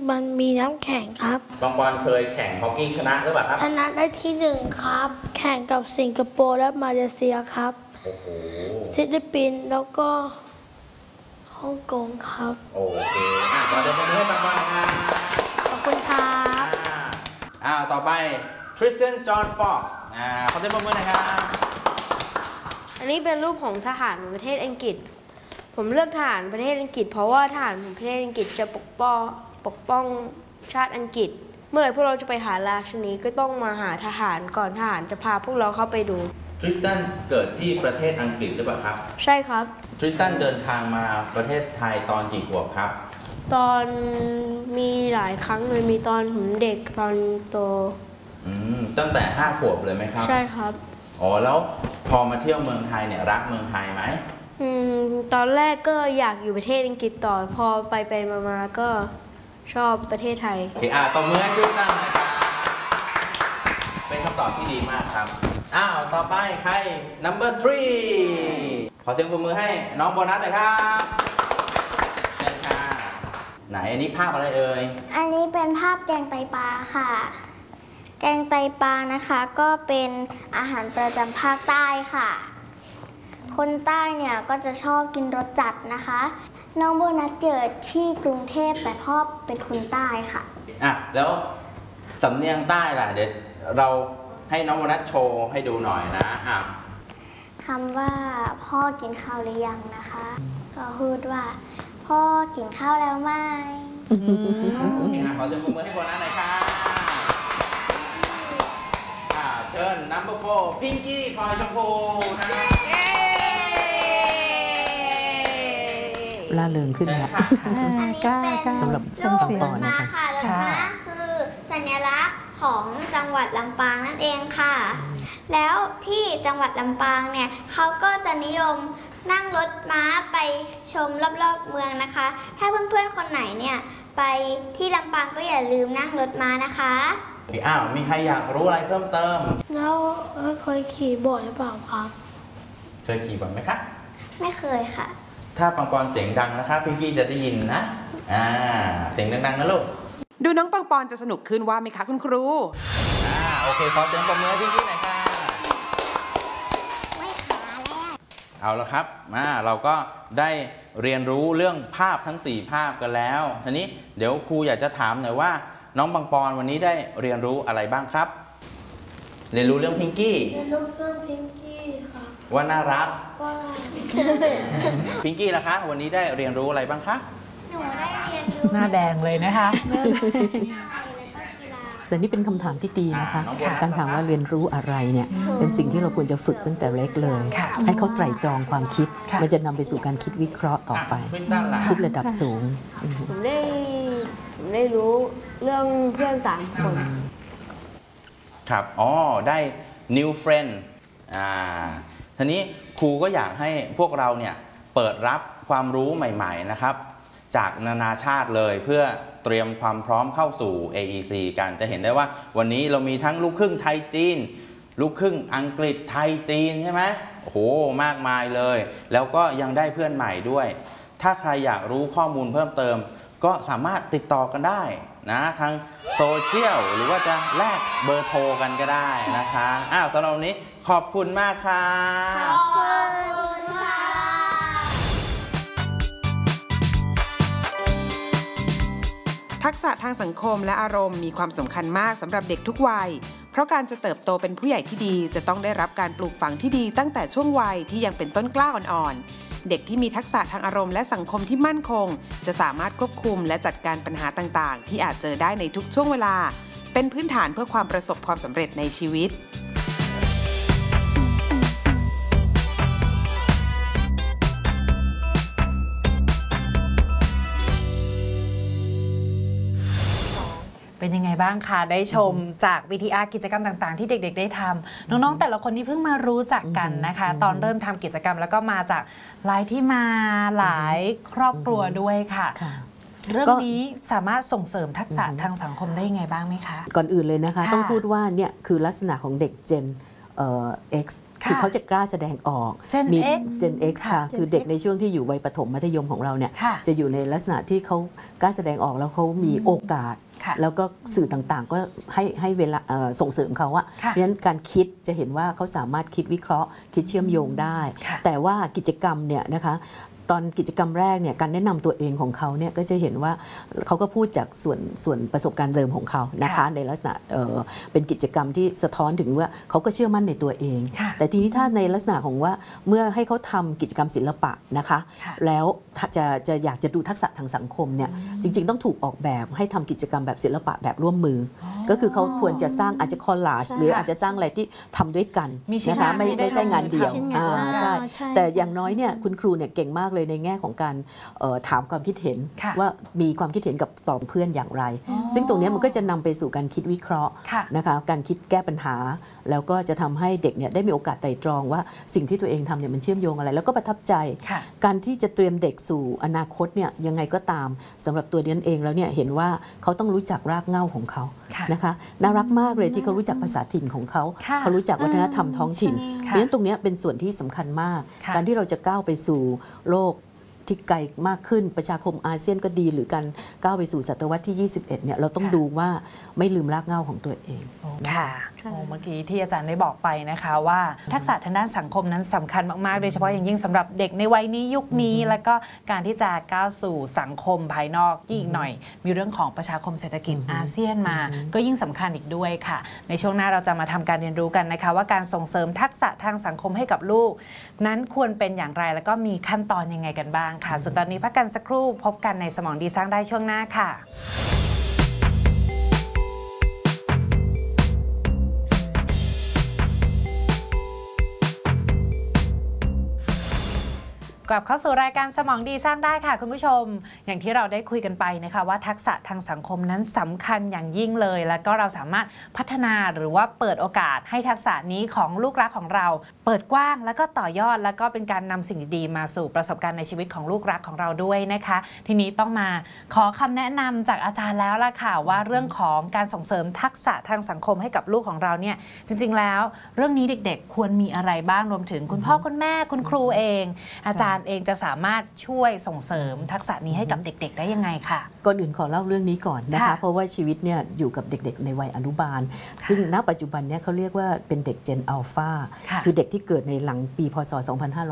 มันมีน้ำแข็งครับบางบอลเคยแข่งฮอกกี้ชนะหรือเปล่าครับชนะได้ที่1ครับแข่งกับสิงคโปร์และมาเลเซียครับโอ้โหฟิลิปปินส์แล้วก็ฮ่องกงครับโอเคขอเดินไปให้บางบอลนะครับขอบคุณครับต่อไปทริสตันจอห์นฟ็อกซ์ขอเดินมือนะครับอันนี้เป็นรูปของทหารประเทศอังกฤษผมเลือกทหารประเทศอังกฤษเพราะว่าทหารประเทศอังกฤษจะปกป้องชาติอังกฤษเมื่อไหร่พวกเราจะไปหาราชินีก็ต้องมาหาทหารก่อนทหารจะพาพวกเราเข้าไปดูทริสตันเกิดที่ประเทศอังกฤษหรือเปล่าครับใช่ครับทริสตันเดินทางมาประเทศไทยตอนกี่ขวบครับตอนมีหลายครั้งเลยมีตอนผมเด็กตอนโตตั้งแต่5 ขวบเลยไหมครับใช่ครับแล้วพอมาเที่ยวเมืองไทยเนี่ยรักเมืองไทยไหมตอนแรกก็อยากอยู่ประเทศอังกฤษต่อพอไปมาก็ชอบประเทศไทยโอเคตบมือให้ทริสตันนะครับเป็นคำตอบที่ดีมากครับต่อไปใคร number 3ขอเสียงปรบมือให้น้องโบนัสหน่อยครับเชิญค่ะไหนอันนี้ภาพอะไรเอ่ยอันนี้เป็นภาพแกงไตปลาค่ะแกงไตปลานะคะก็เป็นอาหารประจำภาคใต้ค่ะคนใต้เนี่ยก็จะชอบกินรสจัดนะคะน้องโบนัสเกิดที่กรุงเทพแต่พ่อเป็นคนใต้ค่ะแล้วสำเนียงใต้ล่ะเดี๋ยวเราให้น้องโบนัสโชว์ให้ดูหน่อยนะคำว่าพ่อกินข้าวหรือยังนะคะก็พูดว่าพ่อกินข้าวแล้วไหมขอเสียงปรบมือให้โบนัสหน่อยค่ะเชิญ number 4พิงกี้พลอยชมพูนะล่าเริงขึ้นนะสำหรับช่วงปอนนะคะดอกไม้คือสัญลักษณ์ของจังหวัดลำปางนั่นเองค่ะแล้วที่จังหวัดลำปางเนี่ยเขาก็จะนิยมนั่งรถม้าไปชมรอบๆเมืองนะคะถ้าเพื่อนๆคนไหนเนี่ยไปที่ลำปางก็อย่าลืมนั่งรถม้านะคะมีใครอยากรู้อะไรเพิ่มเติมแล้วเคยขี่บ่อยหรือเปล่าครับเคยขี่บ่อยไหมครับไม่เคยค่ะถ้าปังปอนเสียงดังนะครับพี่กี้จะได้ยินนะเสียงดังๆนะลูกดูน้องปังปอนจะสนุกขึ้นว่าไหมคะคุณครูโอเคขอเสียงปรบมือให้พี่กี้หน่อยค่ะไม่ขาแล้วเอาละครับเราก็ได้เรียนรู้เรื่องภาพทั้ง4ภาพกันแล้วทีนี้เดี๋ยวครูอยากจะถามหน่อยว่าน้องปังปอนวันนี้ได้เรียนรู้อะไรบ้างครับเรียนรู้เรื่องพิงกี้เรียนรู้เรื่องพิงกี้ครับว่าน่ารักพิงกี้ล่ะคะวันนี้ได้เรียนรู้อะไรบ้างคะหนูได้เรียนรู้หน้าแดงเลยนะคะแต่นี่เป็นคำถามที่ดีนะคะการถามว่าเรียนรู้อะไรเนี่ยเป็นสิ่งที่เราควรจะฝึกตั้งแต่เล็กเลยให้เขาไตร่ตรองความคิดมันจะนำไปสู่การคิดวิเคราะห์ต่อไปคิดระดับสูงผมได้รู้เรื่องเพื่อน3 คนครับได้ new friend ทีนี้ครูก็อยากให้พวกเราเนี่ยเปิดรับความรู้ใหม่ๆนะครับจากนานาชาติเลยเพื่อเตรียมความพร้อมเข้าสู่ AEC กันจะเห็นได้ว่าวันนี้เรามีทั้งลูกครึ่งไทยจีนลูกครึ่งอังกฤษไทยจีนใช่ไหมโอ้โหมากมายเลยแล้วก็ยังได้เพื่อนใหม่ด้วยถ้าใครอยากรู้ข้อมูลเพิ่มเติมก็สามารถติดต่อกันได้นะทางโซเชียลหรือว่าจะแลกเบอร์โทรกันก็ได้นะคะสำหรับวันนี้ขอบคุณมากค่ะขอบคุณค่ะทักษะทางสังคมและอารมณ์มีความสำคัญมากสำหรับเด็กทุกวัยเพราะการจะเติบโตเป็นผู้ใหญ่ที่ดีจะต้องได้รับการปลูกฝังที่ดีตั้งแต่ช่วงวัยที่ยังเป็นต้นกล้าอ่อนๆเด็กที่มีทักษะทางอารมณ์และสังคมที่มั่นคงจะสามารถควบคุมและจัดการปัญหาต่างๆที่อาจเจอได้ในทุกช่วงเวลาเป็นพื้นฐานเพื่อความประสบความสำเร็จในชีวิตเป็นยังไงบ้างคะได้ชมจาก VTR กิจกรรมต่างๆที่เด็กๆได้ทำน้องๆแต่ละคนที่เพิ่งมารู้จักกันนะคะตอนเริ่มทำกิจกรรมแล้วก็มาจากหลายที่มาหลายครอบครัวด้วยค่ะเรื่องนี้สามารถส่งเสริมทักษะทางสังคมได้ยังไงบ้างไหมคะก่อนอื่นเลยนะคะต้องพูดว่าเนี่ยคือลักษณะของเด็ก Gen X คือเขาจะกล้าแสดงออก Gen มี X Gen X ค่ะ คือเด็กในช่วงที่อยู่วัยประถมมัธยมของเราเนี่ยจะอยู่ในลักษณะที่เขากล้าแสดงออกแล้วเขามีโอกาส แล้วก็สื่อต่างๆก็ให้เวลาส่งเสริมเขาอะเพราะฉะนั้นการคิดจะเห็นว่าเขาสามารถคิดวิเคราะห์คิดเชื่อมโยงได้ แต่ว่ากิจกรรมเนี่ยนะคะตอนกิจกรรมแรกเนี่ยการแนะนำตัวเองของเขาเนี่ยก็จะเห็นว่าเขาก็พูดจากส่วนประสบการณ์เดิมของเขานะคะในลักษณะเป็นกิจกรรมที่สะท้อนถึงว่าเขาก็เชื่อมั่นในตัวเองแต่ทีนี้ถ้าในลักษณะของว่าเมื่อให้เขาทำกิจกรรมศิลปะนะคะแล้วจะอยากจะดูทักษะทางสังคมเนี่ยจริงๆต้องถูกออกแบบให้ทำกิจกรรมแบบศิลปะแบบร่วมมือก็คือเขาควรจะสร้างอาจจะคอลลาจหรืออาจจะสร้างอะไรที่ทำด้วยกันนะคะไม่ใช่งานเดียวใช่แต่อย่างน้อยเนี่ยคุณครูเนี่ยเก่งมากเลยในแง่ของการถามความคิดเห็นว่ามีความคิดเห็นกับต่อเพื่อนอย่างไรซึ่งตรงนี้มันก็จะนำไปสู่การคิดวิเคราะห์นะคะการคิดแก้ปัญหาแล้วก็จะทำให้เด็กเนี่ยได้มีโอกาสไตร่ตรองว่าสิ่งที่ตัวเองทำเนี่ยมันเชื่อมโยงอะไรแล้วก็ประทับใจการที่จะเตรียมเด็กสู่อนาคตเนี่ยยังไงก็ตามสำหรับตัวนี้เองแล้วเนี่ยเห็นว่าเขาต้องรู้จักรากเหง้าของเขานะคะน่ารักมากเลยที่เขารู้จักภาษาถิ่นของเขาเขารู้จักวัฒนธรรมท้องถิ่นเพราะฉะนั้นตรงนี้เป็นส่วนที่สำคัญมากการที่เราจะก้าวไปสู่โลกที่ไกลมากขึ้นประชาคมอาเซียนก็ดีหรือการก้าวไปสู่ศตวรรษที่ 21เนี่ยเราต้องดูว่าไม่ลืมรากเหง้าของตัวเองค่ะเมื่อกี้ที่อาจารย์ได้บอกไปนะคะว่าทักษะทางด้านสังคมนั้นสำคัญมากๆโดยเฉพาะอย่างยิ่งสำหรับเด็กในวัยนี้ยุคนี้แล้วก็การที่จะก้าวสู่สังคมภายนอกยิ่งหน่อยมีเรื่องของประชาคมเศรษฐกิจอาเซียนมาก็ยิ่งสำคัญอีกด้วยค่ะในช่วงหน้าเราจะมาทำการเรียนรู้กันนะคะว่าการส่งเสริมทักษะทางสังคมให้กับลูกนั้นควรเป็นอย่างไรแล้วก็มีขั้นตอนยังไงกันบ้างค่ะส่วนตอนนี้พักกันสักครู่พบกันในสมองดีสร้างได้ช่วงหน้าค่ะกลับเข้าสู่รายการสมองดีสร้างได้ค่ะคุณผู้ชมอย่างที่เราได้คุยกันไปนะคะว่าทักษะทางสังคมนั้นสำคัญอย่างยิ่งเลยแล้วก็เราสามารถพัฒนาหรือว่าเปิดโอกาสให้ทักษะนี้ของลูกรักของเราเปิดกว้างแล้วก็ต่อยอดแล้วก็เป็นการนำสิ่งดีๆมาสู่ประสบการณ์ในชีวิตของลูกรักของเราด้วยนะคะทีนี้ต้องมาขอคำแนะนำจากอาจารย์แล้วล่ะค่ะว่าเรื่องของการส่งเสริมทักษะทางสังคมให้กับลูกของเราเนี่ยจริงๆแล้วเรื่องนี้เด็กๆควรมีอะไรบ้างรวมถึงคุณพ่อคุณแม่คุณครูเองอาจารย์เองจะสามารถช่วยส่งเสริมทักษะนี้ให้กับเด็กๆได้ยังไงค่ะก่อนอื่นขอเล่าเรื่องนี้ก่อนนะคะเพราะว่าชีวิตเนี่ยอยู่กับเด็กๆในวัยอนุบาลซึ่งณปัจจุบันเนี่ยเขาเรียกว่าเป็นเด็กเจนอัลฟาคือเด็กที่เกิดในหลังปีพศ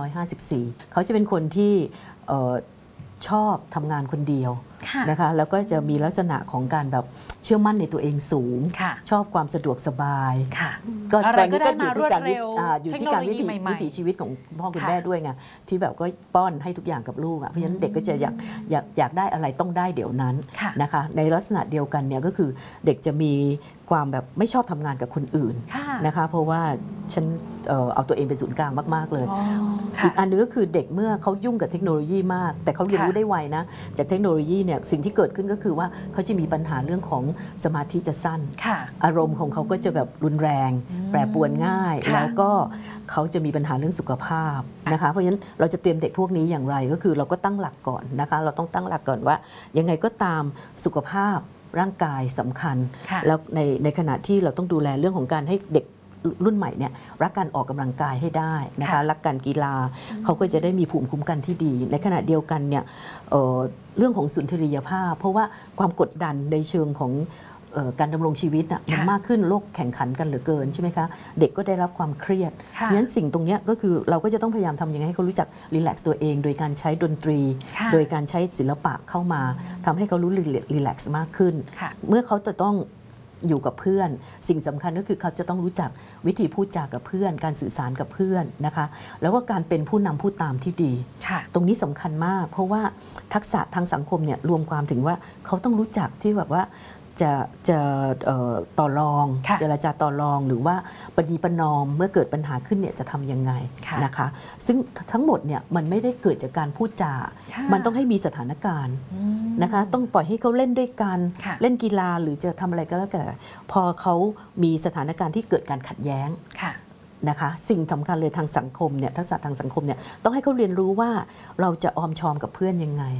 2554 เขาจะเป็นคนที่ชอบทำงานคนเดียวนะคะแล้วก็จะมีลักษณะของการแบบเชื่อมั่นในตัวเองสูงชอบความสะดวกสบายก็ตอนนี้ก็อยู่ที่การวิถีชีวิตของพ่อคุณแม่ด้วยไงที่แบบก็ป้อนให้ทุกอย่างกับลูกเพราะฉะนั้นเด็กก็จะอยากได้อะไรต้องได้เดี๋ยวนั้นนะคะในลักษณะเดียวกันเนี่ยก็คือเด็กจะมีความแบบไม่ชอบทำงานกับคนอื่นนะคะเพราะว่าฉันเอาตัวเองเป็นศูนย์กลางมากๆเลยอีกอันนึงก็คือเด็กเมื่อเขายุ่งกับเทคโนโลยีมากแต่เขาเรียนรู้ได้ไวนะจากเทคโนโลยีเนี่ยสิ่งที่เกิดขึ้นก็คือว่าเขาจะมีปัญหาเรื่องของสมาธิจะสั้นอารมณ์ของเขาก็จะแบบรุนแรงแปรปรวนง่ายแล้วก็เขาจะมีปัญหาเรื่องสุขภาพนะคะเพราะฉะนั้นเราจะเตรียมเด็กพวกนี้อย่างไรก็คือเราก็ตั้งหลักก่อนนะคะเราต้องตั้งหลักก่อนว่ายังไงก็ตามสุขภาพร่างกายสำคัญแล้วในขณะที่เราต้องดูแลเรื่องของการให้เด็กรุ่นใหม่เนี่ยรักการออกกำลังกายให้ได้นะคะรักการกีฬาเขาก็จะได้มีภูมิคุ้มกันที่ดีในขณะเดียวกันเนี่ยเรื่องของสุนทรียภาพเพราะว่าความกดดันในเชิงของการดำรงชีวิตมันมากขึ้นโลกแข่งขันกันเหลือเกินใช่ไหมคะเด็กก็ได้รับความเครียดเพราะฉะนั้นสิ่งตรงนี้ก็คือเราก็จะต้องพยายามทำยังไงให้เขารู้จักรีแลกซ์ตัวเองโดยการใช้ดนตรีโดยการใช้ศิลปะเข้ามาทำให้เขารู้รีแลกซ์มากขึ้นเมื่อเขาจะต้องอยู่กับเพื่อนสิ่งสำคัญก็คือเขาจะต้องรู้จักวิธีพูดจากับเพื่อนการสื่อสารกับเพื่อนนะคะแล้วก็การเป็นผู้นำผู้ตามที่ดีตรงนี้สำคัญมากเพราะว่าทักษะทางสังคมเนี่ยรวมความถึงว่าเขาต้องรู้จักที่แบบว่าจะต่อรองเจรจาต่อรองหรือว่าปณีประนอมเมื่อเกิดปัญหาขึ้นเนี่ยจะทำยังไงนะคะซึ่งทั้งหมดเนี่ยมันไม่ได้เกิดจากการพูดจามันต้องให้มีสถานการณ์นะคะต้องปล่อยให้เขาเล่นด้วยกันเล่นกีฬาหรือจะทำอะไรก็แล้วแต่พอเขามีสถานการณ์ที่เกิดการขัดแย้งนะคะสิ่งสำคัญเลยทางสังคมเนี่ยทักษะทางสังคมเนี่ยต้องให้เขาเรียนรู้ว่าเราจะออมชอมกับเพื่อนยังไง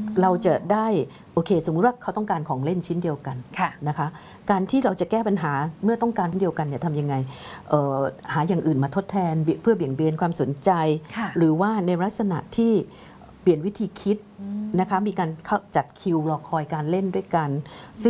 เราจะได้โอเคสมมุติว่าเขาต้องการของเล่นชิ้นเดียวกันค่ะนะคะการที่เราจะแก้ปัญหาเมื่อต้องการเดียวกันเนี่ยทำยังไงหาอย่างอื่นมาทดแทนเพื่อเบี่ยงเบนความสนใจค่ะหรือว่าในลักษณะที่เปลี่ยนวิธีคิดนะคะมีการจัดคิวรอคอยการเล่นด้วยกัน